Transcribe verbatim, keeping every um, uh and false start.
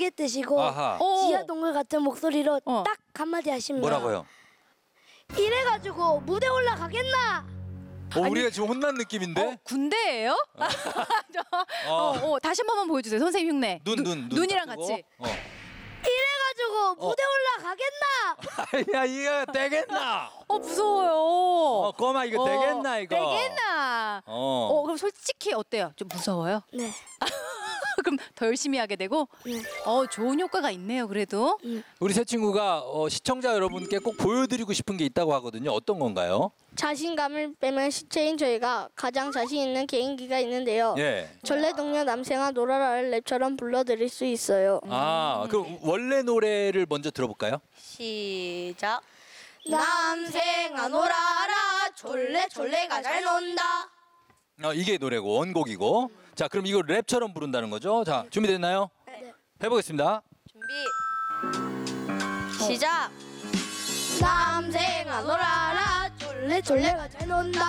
크게 뜨시고 아하. 지하 동물 같은 목소리로 어. 딱 한마디 하십니다. 뭐라고요? 이래가지고 무대 올라가겠나? 어, 우리가 지금 혼난 느낌인데? 어, 군대예요? 저, 어, 어, 다시 한 번만 보여주세요. 선생님 흉내. 눈, 눈, 눈. 눈이랑 딱 같이. 뜨고. 어. 이래가지고 무대 올라가겠나? 야, 이거 되겠나? 어 무서워요. 어, 꼬마 이거 어, 되겠나 이거? 되겠나? 어. 어 그럼 솔직히 어때요? 좀 무서워요? 네. 그럼 더 열심히 하게 되고? 네. 어 좋은 효과가 있네요. 그래도. 우리 새 친구가 어, 시청자 여러분께 꼭 보여드리고 싶은 게 있다고 하거든요. 어떤 건가요? 자신감을 빼면 시체인 저희가 가장 자신 있는 개인기가 있는데요. 예. 전래동료 남생아 놀아라를 랩처럼 불러드릴 수 있어요. 아, 그럼 원래 노래를 먼저 들어볼까요? 시작. 남생아 놀아라 졸래 졸래가 잘 논다. 어, 이게 노래고 원곡이고. 자, 그럼 이거 랩처럼 부른다는 거죠? 자, 준비됐나요? 네. 해보겠습니다. 준비. 시작. 남생아 놀아라 졸래 졸래가 잘 논다.